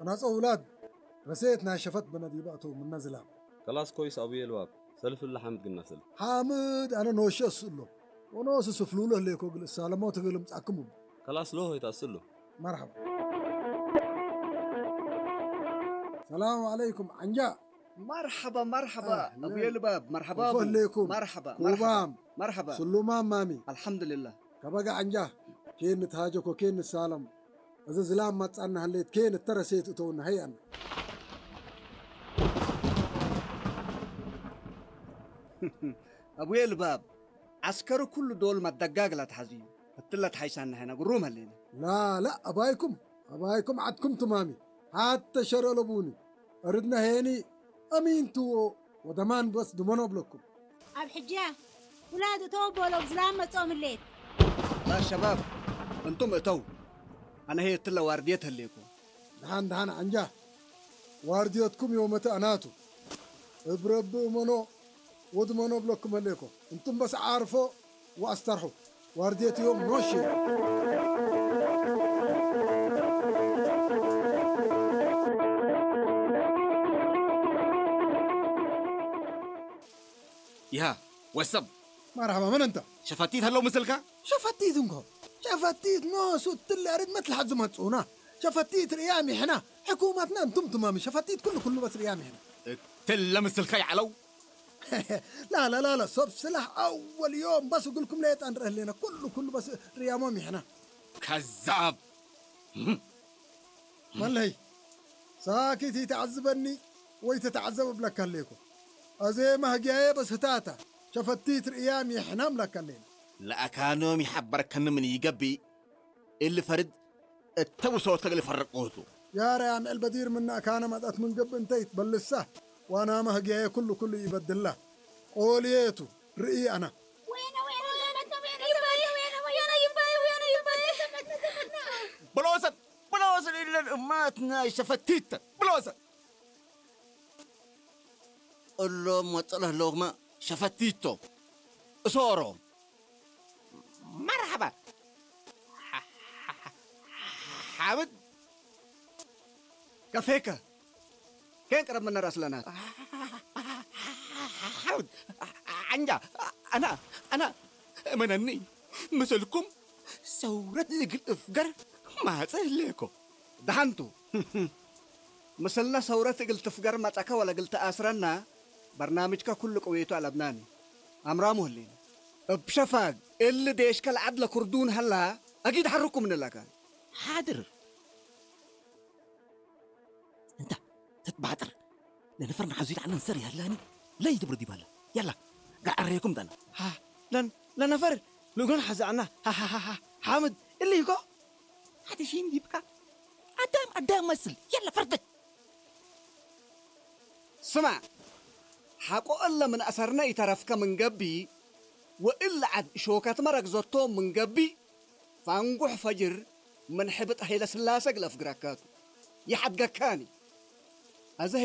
ناس أولاد رسيتنا شفت بنديباتو من نزلها. خلاص كويس أبوي الواب سلف الله حمد قلنا سلف حامد أنا نوش أصله ونوس سفلوله ليكو قل السلامات قل متأكمل. خلاص له يتأصله. مرحبا. السلام عليكم عنجا. مرحبا أبوي الباب مرحبا أبو فهليكم مرحبا كوبام مرحبا سلومان مامي الحمد لله كبقى عنجا كين نتهاجك وكين نسالم إذا زلام ما تسألنا هليت كين الترسيت وتونا هي أنا أبوي الباب عسكروا كل دول ما الدقاق لا تحزيو التلة حيسان هنا قروم هلين لا أبايكم عدكم تمامي حتى شر لبوني أردنا هيني أمينتو ودمان بس دمانو بلكم أب حجاه ولاد توبوا لو زلام ما تصوم الليل. لا شباب انتم اتو أنا هي التلة وارديتها ليكم دهان عنجا وارديتكم يوم تأناتو ابرب منو ودمانو بلكم عليكم انتم بس عارفوا واسترحوا وارديت يوم نوشي يا وسب مرحبا من انت شفتيت هلو مثلك شفتيت انكو شفتيت ناس وتل اريد مثل حد ما تصونا شفتيت ريامي هنا حكومتنا انتم تمامي شفتيت كله بس ريامي هنا تل مثلك يا علو لا صب سلاح اول يوم بس اقول لكم ليت ان لنا كله بس ريامي هنا كذاب مالهي ساكت تعذبني ويتتعذب بلك عليكم ازي ما هجايه بس هتاتا شفتيت ريامي احنا ملك علينا لا كانوا يحبرك كن من يقبي اللي فرد التو صوتك اللي فرقوته يا ريام البدير منا كان مدت من قبل انتيت بل لسه وانا ما هجايه كله يبدل له قوليته رئي انا بلوزن إلا الأماتنا شفتيت بلوزن قل ما طلع لغما شفتيتو صورو مرحبا حامد كفيك كين قرب من راس لنا حامد عنجا أنا منني مثلكم ثورة لقل أفقر ما تهليكو دهانتو مثلنا ثورة قلت تفقر ما تأكا ولا قلت أسرنا برنامجك كله قويته على لبناني أمرامه اللي بشفاق اللي ديشك العدل كردون هلا أكيد حركم من اللكان حاضر انت تتبادر لأن فرنا حزيل عنا نسري هلاني لا يدبر دي بالا يلا قاعد أريكم دانا ها لن نفر لقون حزعنا ها حامد اللي يقو هذا شيء يبقى أدام مسل يلا فردك سمع حقو إلا من أسرنا يترفك من قبي وإلا عد شوكات مرق زوتهم من قبي فانقح فجر من حبت أهيلا سلاسة قلف قراكاتو يحد قاكاني